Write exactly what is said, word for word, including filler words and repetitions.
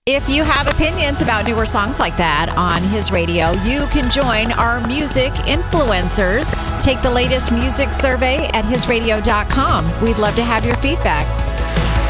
If you have opinions about newer songs like that on his radio, you can join our music influencers. Take the latest music survey at his radio dot com. We'd love to have your feedback.